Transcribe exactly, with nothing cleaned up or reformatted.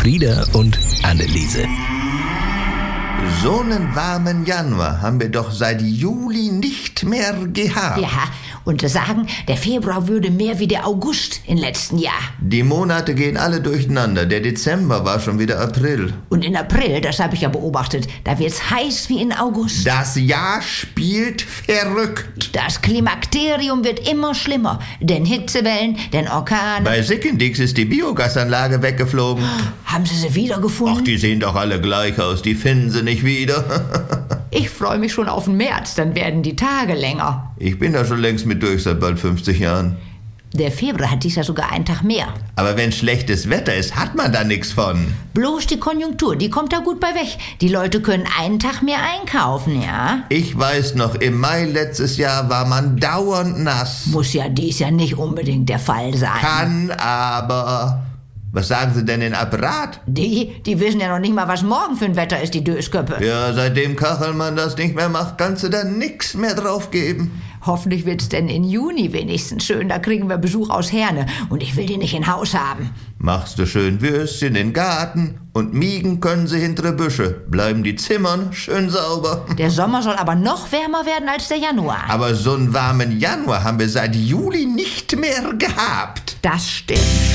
Frieda und Anneliese. So einen warmen Januar haben wir doch seit Juli nicht mehr gehabt. Ja, und sagen, der Februar würde mehr wie der August im letzten Jahr. Die Monate gehen alle durcheinander. Der Dezember war schon wieder April. Und in April, das habe ich ja beobachtet, da wird's heiß wie in August. Das Jahr spielt verrückt. Das Klimakterium wird immer schlimmer. Denn Hitzewellen, denn Orkane. Bei Sickendix ist die Biogasanlage weggeflogen. Haben Sie sie wiedergefunden? Ach, die sehen doch alle gleich aus. Die finden sie nicht wieder. Ich freue mich schon auf den März, dann werden die Tage länger. Ich bin da schon längst mit durch, seit bald fünfzig Jahren. Der Februar hat dies Jahr sogar einen Tag mehr. Aber wenn schlechtes Wetter ist, hat man da nichts von. Bloß die Konjunktur, die kommt da gut bei weg. Die Leute können einen Tag mehr einkaufen, ja? Ich weiß noch, im Mai letztes Jahr war man dauernd nass. Muss ja dies Jahr nicht unbedingt der Fall sein. Kann aber... Was sagen Sie denn in Apparat? Die, die wissen ja noch nicht mal, was morgen für ein Wetter ist, die Dösköppe. Ja, seitdem Kachelmann das nicht mehr macht, kannst du da nix mehr drauf geben. Hoffentlich wird's denn in Juni wenigstens schön, da kriegen wir Besuch aus Herne und ich will die nicht in Haus haben. Machst du schön Würstchen in den Garten und miegen können sie hintere Büsche. Bleiben die Zimmern schön sauber. Der Sommer soll aber noch wärmer werden als der Januar. Aber so einen warmen Januar haben wir seit Juli nicht mehr gehabt. Das stimmt.